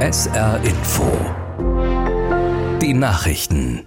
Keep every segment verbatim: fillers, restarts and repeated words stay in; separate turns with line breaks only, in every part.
S R Info. Die Nachrichten.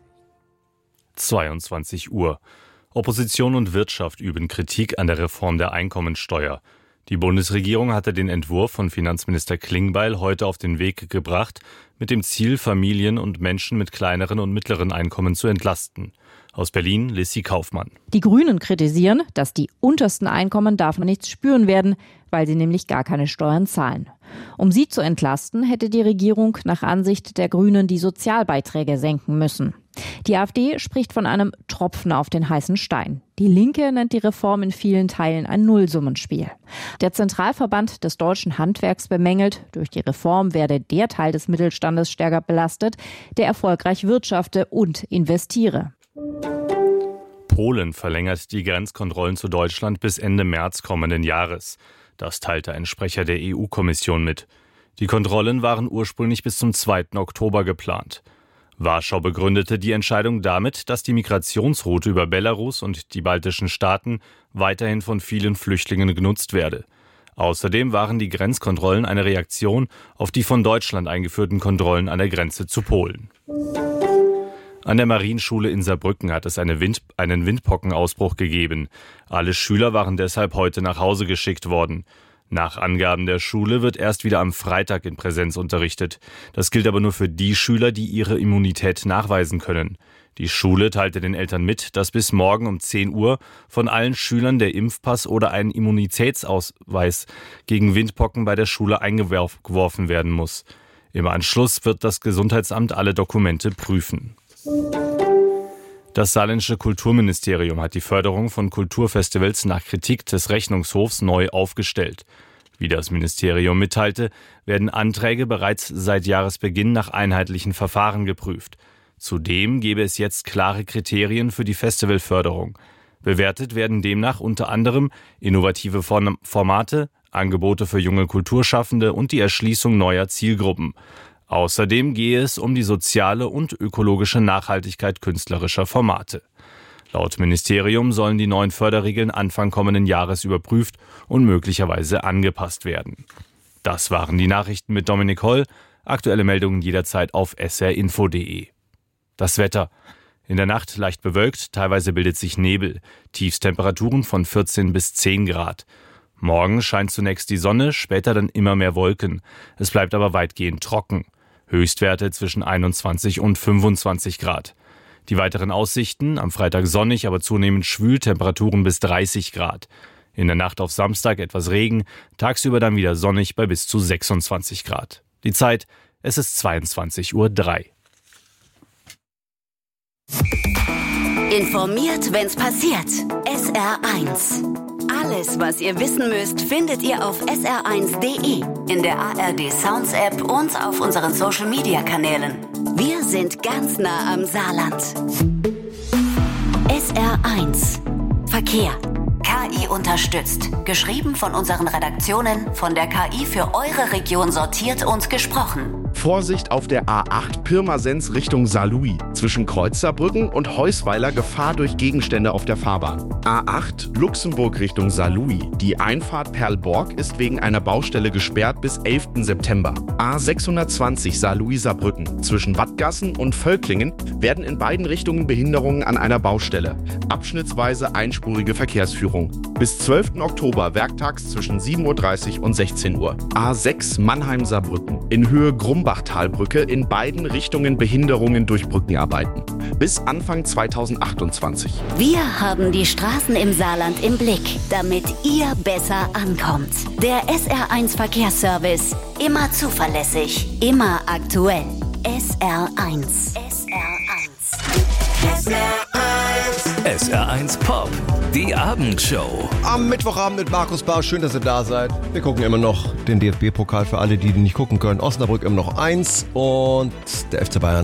zweiundzwanzig Uhr. Opposition und Wirtschaft üben Kritik an der Reform der Einkommensteuer. Die Bundesregierung hatte den Entwurf von Finanzminister Klingbeil heute auf den Weg gebracht, mit dem Ziel, Familien und Menschen mit kleineren und mittleren Einkommen zu entlasten. Aus Berlin, Lissy Kaufmann.
Die Grünen kritisieren, dass die untersten Einkommen davon nichts spüren werden, weil sie nämlich gar keine Steuern zahlen. Um sie zu entlasten, hätte die Regierung nach Ansicht der Grünen die Sozialbeiträge senken müssen. Die AfD spricht von einem Tropfen auf den heißen Stein. Die Linke nennt die Reform in vielen Teilen ein Nullsummenspiel. Der Zentralverband des deutschen Handwerks bemängelt, durch die Reform werde der Teil des Mittelstandes stärker belastet, der erfolgreich wirtschafte und investiere.
Polen verlängert die Grenzkontrollen zu Deutschland bis Ende März kommenden Jahres. Das teilte ein Sprecher der E U-Kommission mit. Die Kontrollen waren ursprünglich bis zum zweiten Oktober geplant. Warschau begründete die Entscheidung damit, dass die Migrationsroute über Belarus und die baltischen Staaten weiterhin von vielen Flüchtlingen genutzt werde. Außerdem waren die Grenzkontrollen eine Reaktion auf die von Deutschland eingeführten Kontrollen an der Grenze zu Polen. An der Marienschule in Saarbrücken hat es eine Wind, einen Windpockenausbruch gegeben. Alle Schüler waren deshalb heute nach Hause geschickt worden. Nach Angaben der Schule wird erst wieder am Freitag in Präsenz unterrichtet. Das gilt aber nur für die Schüler, die ihre Immunität nachweisen können. Die Schule teilte den Eltern mit, dass bis morgen um zehn Uhr von allen Schülern der Impfpass oder ein Immunitätsausweis gegen Windpocken bei der Schule eingeworfen werden muss. Im Anschluss wird das Gesundheitsamt alle Dokumente prüfen. Das saarländische Kulturministerium hat die Förderung von Kulturfestivals nach Kritik des Rechnungshofs neu aufgestellt. Wie das Ministerium mitteilte, werden Anträge bereits seit Jahresbeginn nach einheitlichen Verfahren geprüft. Zudem gäbe es jetzt klare Kriterien für die Festivalförderung. Bewertet werden demnach unter anderem innovative Formate, Angebote für junge Kulturschaffende und die Erschließung neuer Zielgruppen. Außerdem gehe es um die soziale und ökologische Nachhaltigkeit künstlerischer Formate. Laut Ministerium sollen die neuen Förderregeln Anfang kommenden Jahres überprüft und möglicherweise angepasst werden. Das waren die Nachrichten mit Dominik Holl. Aktuelle Meldungen jederzeit auf s r info punkt d e. Das Wetter. In der Nacht leicht bewölkt, teilweise bildet sich Nebel. Tiefstemperaturen von vierzehn bis zehn Grad. Morgen scheint zunächst die Sonne, später dann immer mehr Wolken. Es bleibt aber weitgehend trocken. Höchstwerte zwischen einundzwanzig und fünfundzwanzig Grad. Die weiteren Aussichten: am Freitag sonnig, aber zunehmend schwül, Temperaturen bis dreißig Grad. In der Nacht auf Samstag etwas Regen, tagsüber dann wieder sonnig bei bis zu sechsundzwanzig Grad. Die Zeit: es ist zweiundzwanzig Uhr drei.
Informiert, wenn's passiert. S R eins. Alles, was ihr wissen müsst, findet ihr auf s r eins punkt d e, in der A R D Sounds App und auf unseren Social Media Kanälen. Wir sind ganz nah am Saarland. S R eins. Verkehr. K I unterstützt. Geschrieben von unseren Redaktionen, von der K I für eure Region sortiert und gesprochen.
Vorsicht auf der A acht Pirmasens Richtung Saarlouis. Zwischen Kreuzsaarbrücken und Heusweiler Gefahr durch Gegenstände auf der Fahrbahn. A acht Luxemburg Richtung Saarlouis. Die Einfahrt Perlborg ist wegen einer Baustelle gesperrt bis elften September. A sechshundertzwanzig Saarlouis-Saarbrücken. Zwischen Wattgassen und Völklingen werden in beiden Richtungen Behinderungen an einer Baustelle. Abschnittsweise einspurige Verkehrsführung. Bis zwölften Oktober werktags zwischen sieben Uhr dreißig und sechzehn Uhr. A sechs Mannheim-Saarbrücken. In Höhe Grumbachtalbrücke in beiden Richtungen Behinderungen durch Brückenarbeiten. Bis Anfang zweitausendachtundzwanzig.
Wir haben die Straßen im Saarland im Blick, damit ihr besser ankommt. Der S R eins Verkehrsservice. Immer zuverlässig, immer aktuell. S R eins. S R eins.
S R eins. S R eins Pop. Die Abendshow.
Am Mittwochabend mit Markus Bahr. Schön, dass ihr da seid. Wir gucken immer noch den D F B-Pokal für alle, die den nicht gucken können. Osnabrück immer noch eins und der F C Bayern